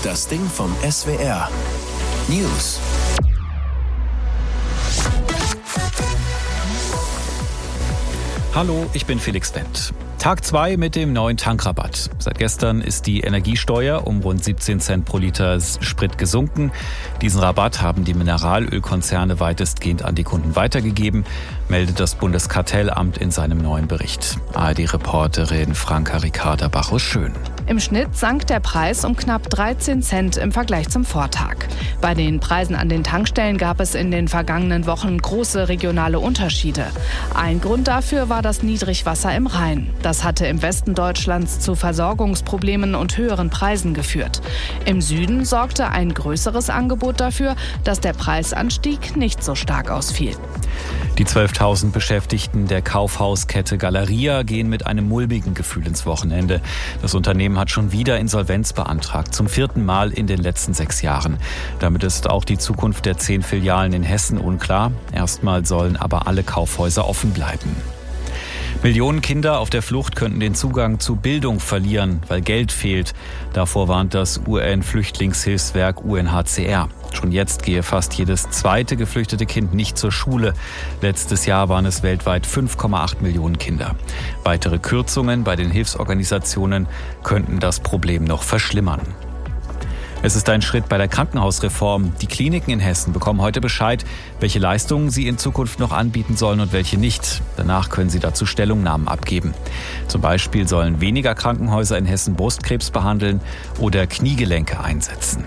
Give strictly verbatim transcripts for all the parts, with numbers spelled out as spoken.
Das Ding vom S W R. News. Hallo, ich bin Felix Wendt. Tag zwei mit dem neuen Tankrabatt. Seit gestern ist die Energiesteuer um rund siebzehn Cent pro Liter Sprit gesunken. Diesen Rabatt haben die Mineralölkonzerne weitestgehend an die Kunden weitergegeben, meldet das Bundeskartellamt in seinem neuen Bericht. A R D-Reporterin Franka Ricarda-Bachus-Schön. Im Schnitt sank der Preis um knapp dreizehn Cent im Vergleich zum Vortag. Bei den Preisen an den Tankstellen gab es in den vergangenen Wochen große regionale Unterschiede. Ein Grund dafür war das Niedrigwasser im Rhein. Das hatte im Westen Deutschlands zu Versorgungsproblemen und höheren Preisen geführt. Im Süden sorgte ein größeres Angebot dafür, dass der Preisanstieg nicht so stark ausfiel. Die zwölftausend Beschäftigten der Kaufhauskette Galeria gehen mit einem mulmigen Gefühl ins Wochenende. Das Unternehmen hat schon wieder Insolvenz beantragt, zum vierten Mal in den letzten sechs Jahren. Damit ist auch die Zukunft der zehn Filialen in Hessen unklar. Erstmal sollen aber alle Kaufhäuser offen bleiben. Millionen Kinder auf der Flucht könnten den Zugang zu Bildung verlieren, weil Geld fehlt. Davor warnt das U N-Flüchtlingshilfswerk U N H C R. Schon jetzt gehe fast jedes zweite geflüchtete Kind nicht zur Schule. Letztes Jahr waren es weltweit fünf Komma acht Millionen Kinder. Weitere Kürzungen bei den Hilfsorganisationen könnten das Problem noch verschlimmern. Es ist ein Schritt bei der Krankenhausreform. Die Kliniken in Hessen bekommen heute Bescheid, welche Leistungen sie in Zukunft noch anbieten sollen und welche nicht. Danach können sie dazu Stellungnahmen abgeben. Zum Beispiel sollen weniger Krankenhäuser in Hessen Brustkrebs behandeln oder Kniegelenke einsetzen.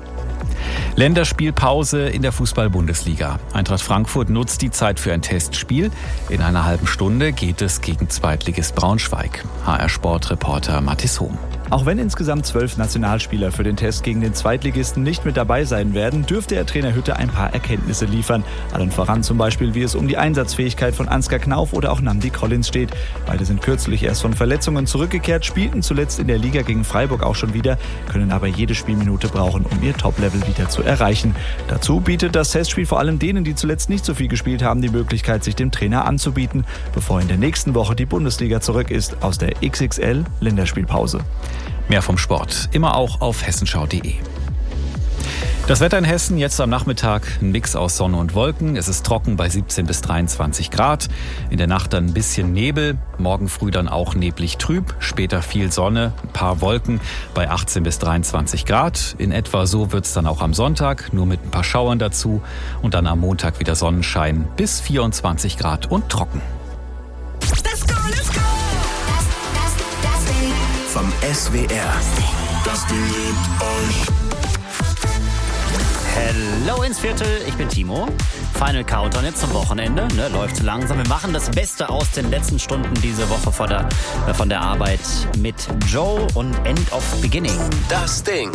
Länderspielpause in der Fußball-Bundesliga. Eintracht Frankfurt nutzt die Zeit für ein Testspiel. In einer halben Stunde geht es gegen Zweitligist Braunschweig. H R-Sportreporter Mathis Hohm. Auch wenn insgesamt zwölf Nationalspieler für den Test gegen den Zweitligisten nicht mit dabei sein werden, dürfte der Trainer Hütte ein paar Erkenntnisse liefern. Allen voran zum Beispiel, wie es um die Einsatzfähigkeit von Ansgar Knauf oder auch Nnamdi Collins steht. Beide sind kürzlich erst von Verletzungen zurückgekehrt, spielten zuletzt in der Liga gegen Freiburg auch schon wieder, können aber jede Spielminute brauchen, um ihr Top-Level wieder zu erreichen. Dazu bietet das Testspiel vor allem denen, die zuletzt nicht so viel gespielt haben, die Möglichkeit, sich dem Trainer anzubieten, bevor in der nächsten Woche die Bundesliga zurück ist aus der X X L-Länderspielpause. Mehr vom Sport, immer auch auf hessenschau punkt de. Das Wetter in Hessen jetzt am Nachmittag ein Mix aus Sonne und Wolken. Es ist trocken bei siebzehn bis dreiundzwanzig Grad. In der Nacht dann ein bisschen Nebel. Morgen früh dann auch neblig trüb. Später viel Sonne, ein paar Wolken bei achtzehn bis dreiundzwanzig Grad. In etwa so wird's dann auch am Sonntag, nur mit ein paar Schauern dazu. Und dann am Montag wieder Sonnenschein bis vierundzwanzig Grad und trocken. Let's go, let's go. Das, das, das Ding vom S W R. Das Ding liebt euch. Hello ins Viertel, ich bin Timo. Final Countdown jetzt zum Wochenende, ne, läuft so langsam. Wir machen das Beste aus den letzten Stunden diese Woche von der, äh, von der Arbeit mit Joe und End of Beginning. Das Ding.